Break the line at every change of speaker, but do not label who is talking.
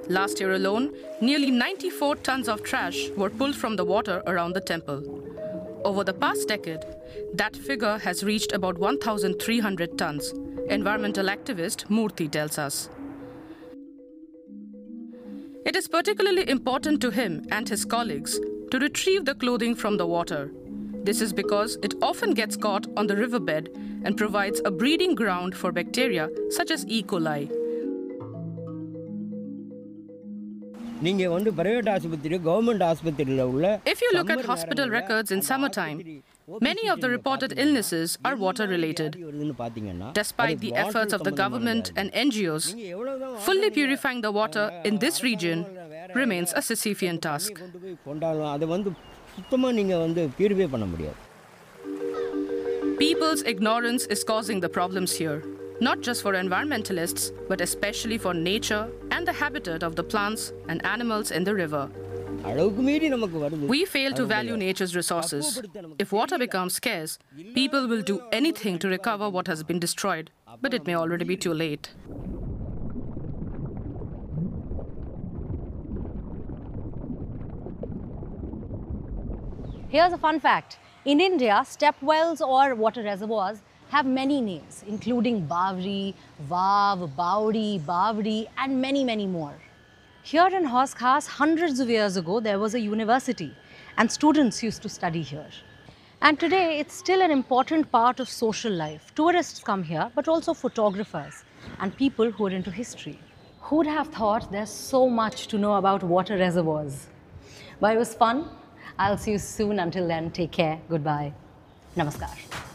Last year alone, nearly 94 tons of trash were pulled from the water around the temple. Over the past decade, that figure has reached about 1,300 tons, environmental activist Murthy tells us. It is particularly important to him and his colleagues to retrieve the clothing from the water. This is because it often gets caught on the riverbed and provides a breeding ground for bacteria such as E. coli.
If
you look at hospital records in summertime, many of the reported illnesses are water-related. Despite the efforts of the government and NGOs, fully purifying the water in this region remains a Sisyphean task. People's ignorance is causing the problems here, not just for environmentalists, but especially for nature and the habitat of the plants and animals in the river. We fail to value nature's resources. If water becomes scarce, people will do anything to recover what has been destroyed, but it may already be too late.
Here's a fun fact. In India, step wells or water reservoirs have many names, including Bawri, Vav, Bawdi, Bawdi, and many, many more. Here in Hauz Khas, hundreds of years ago, there was a university, and students used to study here. And today, it's still an important part of social life. Tourists come here, but also photographers and people who are into history. Who'd have thought there's so much to know about water reservoirs? But it was fun. I'll see you soon. Until then, take care. Goodbye. Namaskar.